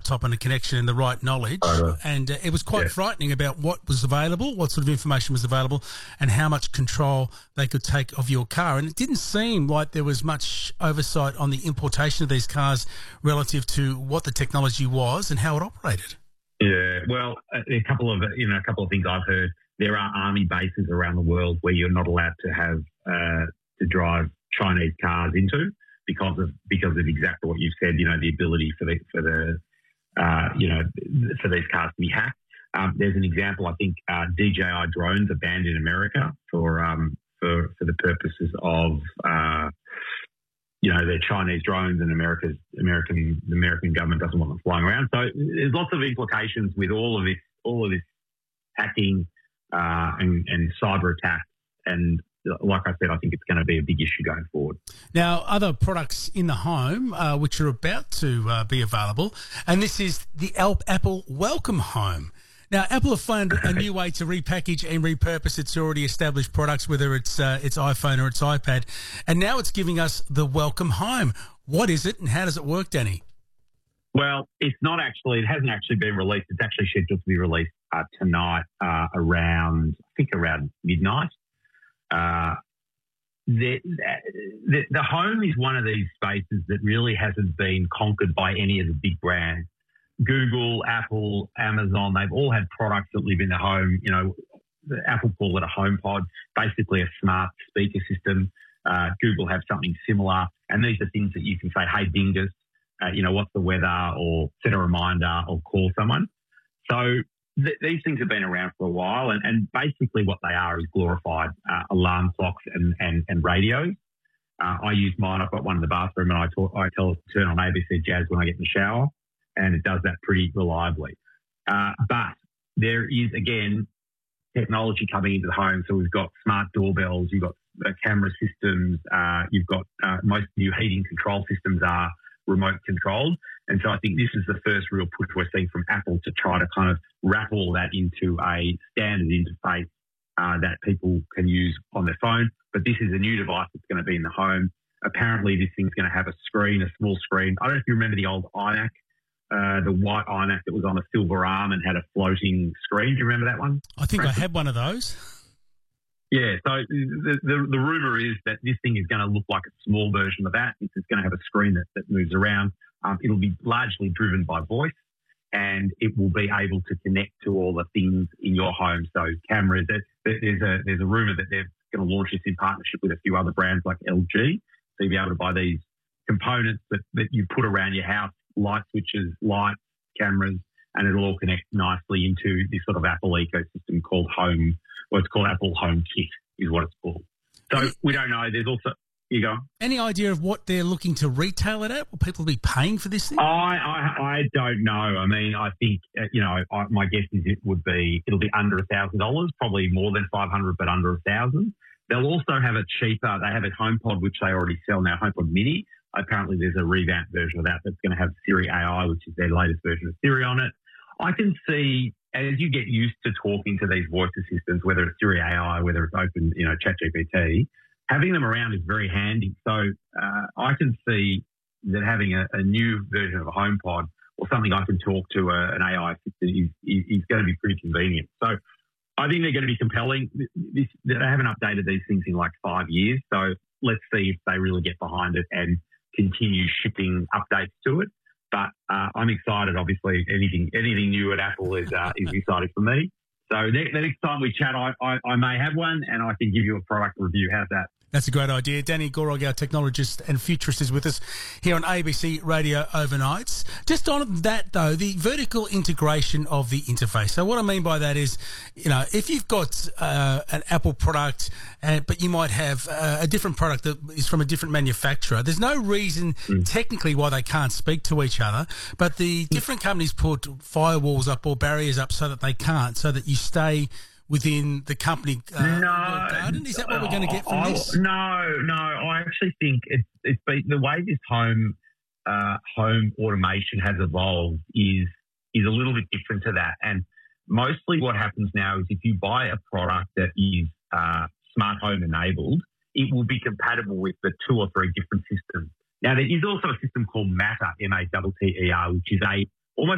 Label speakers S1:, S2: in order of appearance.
S1: laptop and a connection and the right knowledge. And it was quite frightening about what was available, what sort of information was available, and how much control they could take of your car. And it didn't seem like there was much oversight on the importation of these cars relative to what the technology was and how it operated.
S2: Yeah, well, a couple of things I've heard. There are army bases around the world where you're not allowed to have to drive Chinese cars into because of exactly what you've said. You know, the ability for these cars to be hacked. There's an example. I think DJI drones are banned in America for the purposes of they're Chinese drones, and the American government doesn't want them flying around. So there's lots of implications with all of this hacking and cyber attacks. And like I said, I think it's going to be a big issue going forward.
S1: Now, other products in the home which are about to be available, and this is the Apple Welcome Home. Now, Apple have found a new way to repackage and repurpose its already established products, whether it's iPhone or its iPad, and now it's giving us the Welcome Home. What is it, and how does it work, Danny?
S2: Well, it hasn't actually been released. It's actually scheduled to be released tonight around midnight. The home is one of these spaces that really hasn't been conquered by any of the big brands. Google, Apple, Amazon, they've all had products that live in the home. You know, Apple call it a HomePod, basically a smart speaker system. Google have something similar. And these are things that you can say, hey, Dingus, what's the weather, or set a reminder, or call someone. So these things have been around for a while, and basically what they are is glorified alarm clocks and radios. I use mine. I've got one in the bathroom, and I tell it to turn on ABC Jazz when I get in the shower, and it does that pretty reliably. But there is, again, technology coming into the home. So we've got smart doorbells, you've got camera systems, you've got most new heating control systems are remote controlled. And so I think this is the first real push we're seeing from Apple to try to kind of wrap all that into a standard interface that people can use on their phone. But this is a new device that's going to be in the home. Apparently this thing's going to have a small screen. I don't know if you remember the old iMac, the white iMac that was on a silver arm and had a floating screen. Do you remember that one?
S1: I think I had one of those.
S2: Yeah, so the rumour is that this thing is going to look like a small version of that. It's going to have a screen that moves around. It'll be largely driven by voice, and it will be able to connect to all the things in your home. So cameras, there's a rumour that they're going to launch this in partnership with a few other brands like LG. So you'll be able to buy these components that you put around your house, light switches, lights, cameras, and it'll all connect nicely into this sort of Apple ecosystem called Home. Well, it's called Apple Home Kit is what it's called. So we don't know. There's also, you go.
S1: Any idea of what they're looking to retail it at? Will people be paying for this thing?
S2: I don't know. I mean, I think, my guess is it'll be under $1,000, probably more than 500, but under 1,000. They'll also have a cheaper, they have a HomePod, which they already sell now, HomePod Mini. Apparently there's a revamped version of that that's going to have Siri AI, which is their latest version of Siri on it. I can see, as you get used to talking to these voice assistants, whether it's Siri AI, whether it's open, ChatGPT, having them around is very handy. So I can see that having a new version of a HomePod or something I can talk to an AI assistant is going to be pretty convenient. So I think they're going to be compelling. They haven't updated these things in like 5 years. So let's see if they really get behind it and continue shipping updates to it. But I'm excited. Obviously, anything new at Apple is exciting for me. So the next time we chat, I may have one, and I can give you a product review. How's that?
S1: That's a great idea. Danny Gorog, our technologist and futurist, is with us here on ABC Radio Overnights. Just on that, though, the vertical integration of the interface. So what I mean by that is, if you've got an Apple product, but you might have a different product that is from a different manufacturer, there's no reason technically why they can't speak to each other, but the different companies put firewalls up or barriers up so that they can't, so that you stay within the company garden? Is that what we're going to get from this?
S2: No. I actually think it's been, the way this home automation has evolved is a little bit different to that. And mostly what happens now is if you buy a product that is smart home enabled, it will be compatible with the 2 or 3 different systems. Now, there is also a system called Matter, Matter, which is a